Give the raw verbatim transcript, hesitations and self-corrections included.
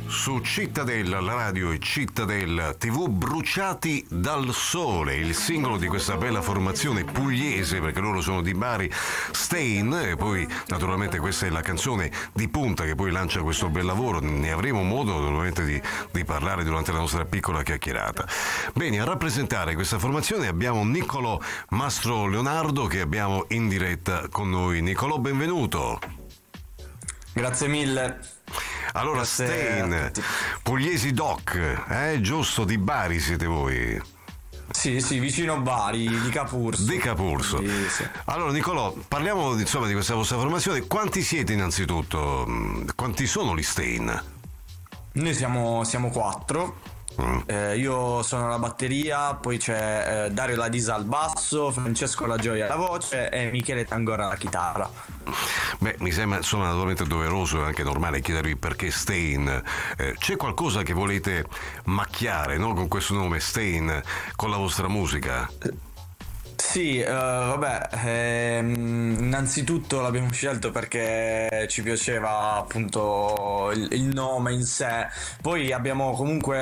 Su Cittadella, la radio e Cittadella tivù, Bruciati dal sole, il singolo di questa bella formazione pugliese, perché loro sono di Bari, Stain, e poi naturalmente questa è la canzone di punta che poi lancia questo bel lavoro. Ne avremo modo naturalmente di, di parlare durante la nostra piccola chiacchierata. Bene, a rappresentare questa formazione abbiamo Niccolò Mastro Leonardo, che abbiamo in diretta con noi. Niccolò, benvenuto. Grazie mille. Allora, Stain, pugliesi doc, eh, giusto, di Bari siete voi? Sì, sì, vicino Bari, di Capurso. Di Capurso. Sì, sì. Allora, Niccolò, parliamo insomma di questa vostra formazione. Quanti siete innanzitutto? Quanti sono gli Stain? Noi siamo, siamo quattro. Mm. Eh, io sono alla batteria, poi c'è eh, Dario Ladisa al basso, Francesco La Gioia alla voce e Michele Tangora alla chitarra. Beh, mi sembra insomma naturalmente doveroso e anche normale chiedervi perché Stain. Eh, c'è qualcosa che volete macchiare, no? Con questo nome Stain, con la vostra musica? Sì, uh, vabbè, ehm, innanzitutto l'abbiamo scelto perché ci piaceva appunto il, il nome in sé, poi abbiamo comunque